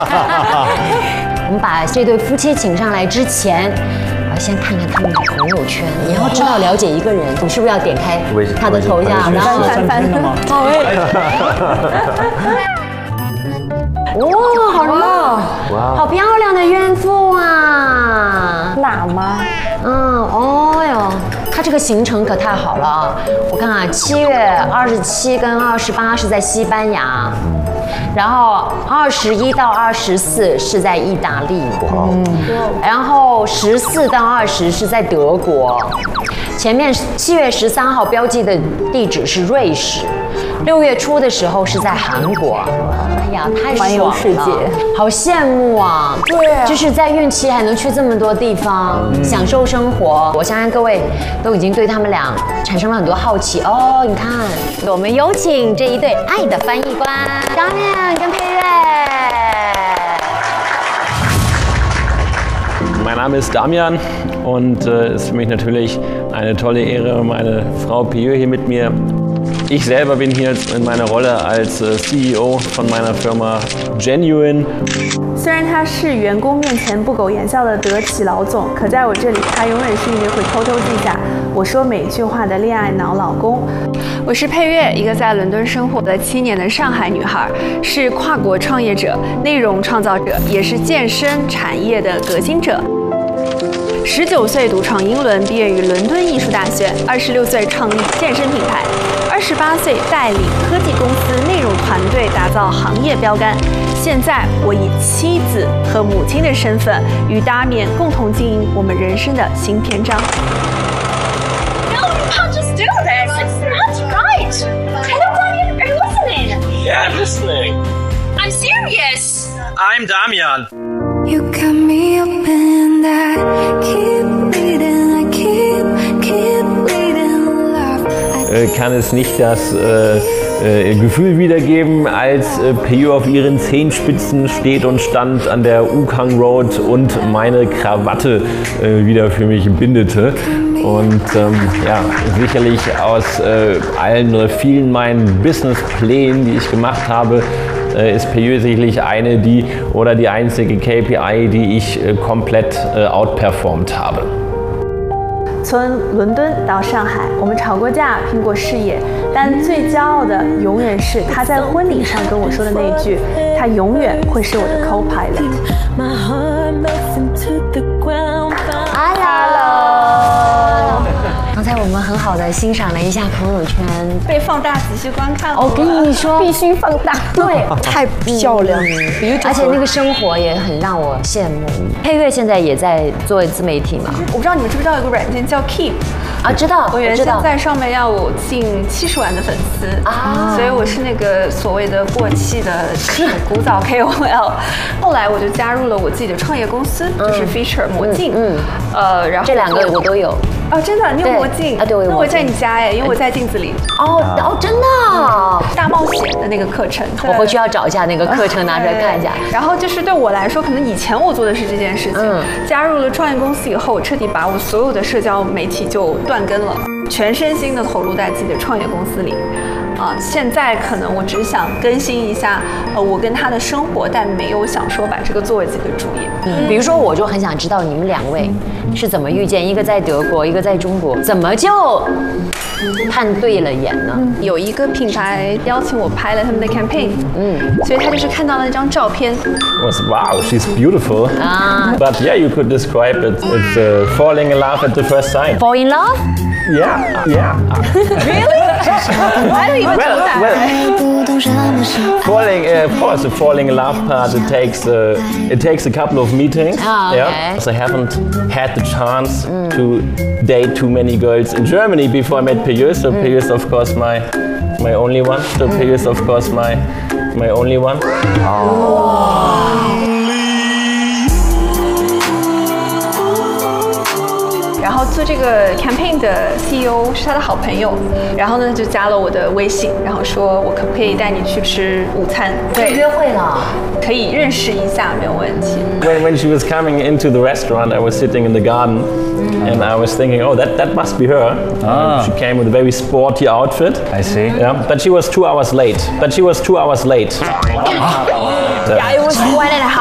我们把这对夫妻请上来之前，我要先看看他们的朋友圈。你要知道了解一个人，你是不是要点开他的头像，然后翻吗？ 好哎。哇，好热！哇，好漂亮的怨妇啊！ 辣吗？ 哦哟，它这个行程可太好了啊！我看啊，7月27跟28是在西班牙，然后21到24是在意大利，然后14到20是在德国。前面7月13号标记的地址是瑞士，6月初的时候是在韩国。哎呀，太爽了！环游世界，好羡慕啊！对啊，就是在孕期还能去这么多地方，享受生活。我相信各位都已经对他们俩产生了很多好奇哦。你看，我们有请这一对爱的翻译官Damian跟佩月。 Mein Name ist Damian und es ist für mich natürlich eine tolle Ehre, meine Frau Pieux hier mit mir. Ich selber bin hier in meiner Rolle als CEO von meiner Firma Genuine. 虽然他是员工面前不苟言笑的德企老总，可在我这里，他永远是一名会偷偷记下我说每句话的恋爱脑老公。我是佩月，一个在伦敦生活了7年的上海女孩，是跨国创业者、内容创造者，也是健身产业的革新者。19岁独创英伦，毕业于伦敦艺术大学；26岁创立健身品牌；28岁带领科技公司内容团队打造行业标杆。现在，我以妻子和母亲的身份，与Damian共同经营我们人生的新篇章。 No, you can't just do this. That's right. Hello, Damian. Are you listening? Yeah, I'm listening. I'm serious. I'm Damian. You got me open, I keep bleeding, I keep bleeding, love. Kann es nicht das Gefühl wiedergeben, als Pieux auf ihren Zehenspitzen steht und stand an der Ukang Road und meine Krawatte wieder für mich bindete. Und ja, sicherlich aus allen oder vielen meinen Businessplänen, die ich gemacht habe, ist Pieux sicherlich eine die einzige KPI, die ich komplett outperformed habe. 从伦敦到上海，我们吵过架，拼过事业，但最骄傲的永远是他在婚礼上跟我说的那一句：“他永远会是我的 co-pilot。” Hello， 刚才我们很好的欣赏了一下朋友圈， 被放大仔细观看。 我跟你说， 必须放大， 对， 太漂亮了， 而且那个生活也很让我羡慕。佩月现在也在做自媒体嘛？ 我不知道你们知不知道有个软件叫 Keep 啊，知道， 我原先在上面要有近70万的粉丝啊，所以我是那个所谓的过气的古早 KOL。后来我就加入了我自己的创业公司，就是 Feature 魔镜，然后这2个我都有。 哦，真的，你有魔镜啊？对，我有。 那我在你家哎，因为我在镜子里。 哦，真的。 大冒险的那个课程， 我回去要找一下那个课程，拿出来看一下。 然后就是对我来说，可能以前我做的是这件事情，加入了创业公司以后，我彻底把我所有的社交媒体就断更了，全身心的投入在自己的创业公司里。现在可能我只想更新一下我跟他的生活，但没有想说把这个作为自己的主业。 比如说，我就很想知道你们2位是怎么遇见，一个在德国，一个在中国，怎么就看对了眼呢？ 有一个品牌邀请我拍了他们的 campaign，所以他就是看到了那张照片。 Wow, she's beautiful. But yeah, you could describe it. It's falling in love at the first sight. Fall in love? Yeah. Really? I don't even know that. The falling in love part, it takes a couple of meetings. Oh, okay. Yeah. So I haven't had the chance to date too many girls in Germany before I met Pieux. So Pieux, of course, my only one. So Pieux, of course, my only one. 司这个 campaign 的 CEO 是他的好朋友，然后呢就加了我的微信，然后说我可不可以带你去吃午餐？对， 约会了。 可以认识一下，没有问题。 When she was coming into the restaurant, I was sitting in the garden, and I was thinking, oh, that must be her. She came with a very sporty outfit. I see. Yeah, but she was 2 hours late. Yeah, it was 1.5